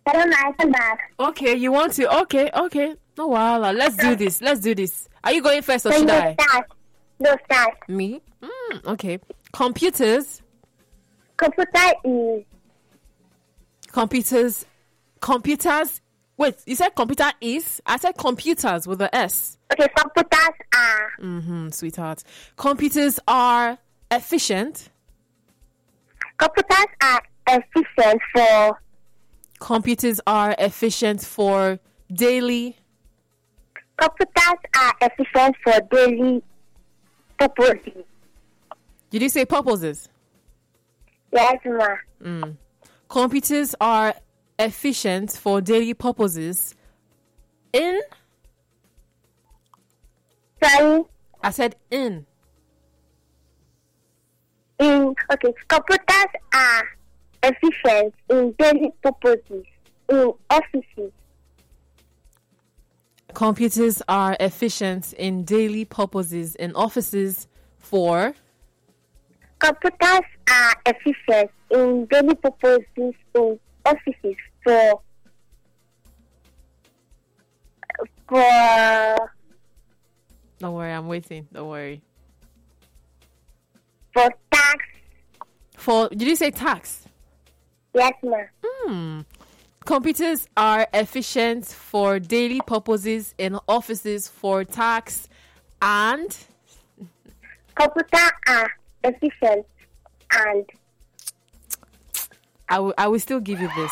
I don't know. I come back. Okay, you want to? Okay. No, wow. Let's do this. Are you going first or So should you I? start. You start. Me? Okay. Computers. Computer is Computers. Wait, you said computer is? I said computers with a S. okay. Computers are Sweetheart. Computers are efficient. computers are efficient for Computers are efficient for daily. computers are efficient for daily purposes. Did you say purposes? Yes, ma. Computers are efficient for daily purposes in. Sorry. I said in. Okay. Computers are efficient in daily purposes in offices. Computers are efficient in daily purposes in offices for. Computers are efficient in daily purposes in offices for Don't worry, I'm waiting. Don't worry. for tax. For, did you say tax? Yes, ma. Computers are efficient for daily purposes in offices for tax and. Computers are efficient and I will still give you this.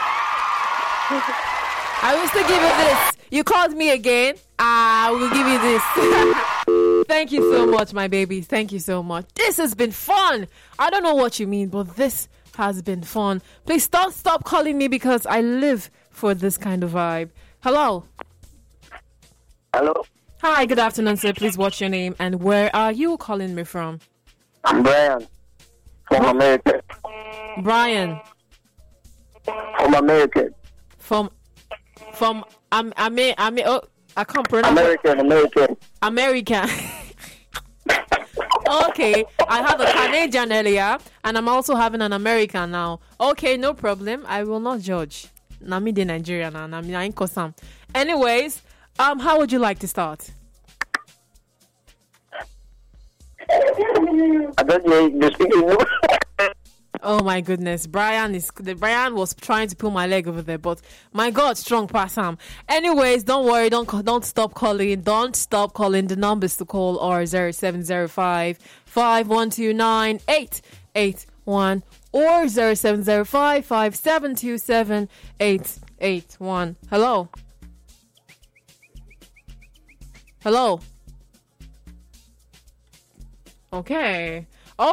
I will still give you this. You called me again. I will give you this. Thank you so much, my baby. Thank you so much. This has been fun. I don't know what you mean, but this has been fun. Please stop calling me because I live for this kind of vibe. Hello. Hello, Hi, good afternoon, sir. Please what's your name and where are you calling me from? I'm Brian from America. Brian. From America. From I can't pronounce American. Okay, I have a Canadian earlier, and I'm also having an American now. Okay, no problem. I will not judge. Nami de Nigeria na Nami na Inkosam. Anyways, how would you like to start? I don't know you speak English. Oh my goodness, Brian was trying to pull my leg over there, but my God, strong pass him. Anyways, don't worry, don't stop calling. Don't stop calling. The numbers to call are 0705 5129 881 or 0705 5727 881. Hello. Okay.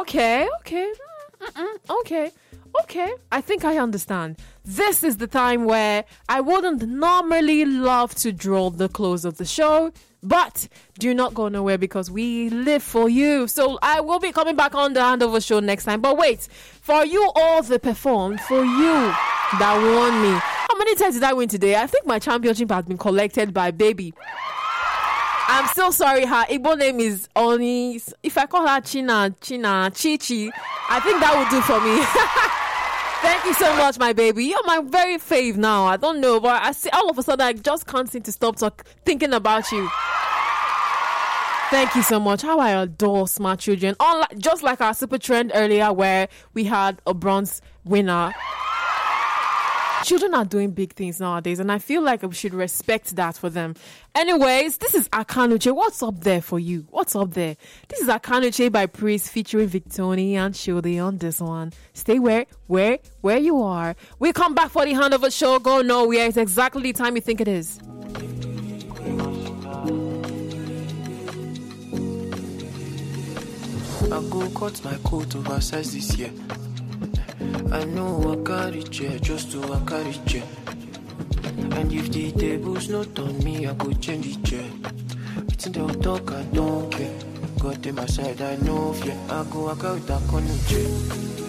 Okay. I think I understand. This is the time where I wouldn't normally love to draw the close of the show, but do not go nowhere because we live for you. So I will be coming back on the Handover Show next time. But wait, for you all that performed, for you that won me. How many times did I win today? I think my championship has been collected by Baby. I'm so sorry, her Igbo name is Oni. If I call her China, Chichi, I think that would do for me. Thank you so much, my baby. You're my very fave now. I don't know, but I see all of a sudden I just can't seem to stop thinking about you. Thank you so much. How I adore smart children. Just like our super trend earlier where we had a bronze winner. Children are doing big things nowadays, and I feel like we should respect that for them. Anyways, this is Akanuche. What's up there for you? What's up there? This is Akanuche by Priest featuring Victoni and Shode on this one. Stay where you are. We come back for the Handover Show. Go nowhere. It's exactly the time you think it is. I go cut my coat oversized this year. I know I carry chair just to I carry chair. And if the tables not on me, I go change the chair. It's in the talk, I don't care. Got them aside, I know fear. I go with a corner chair.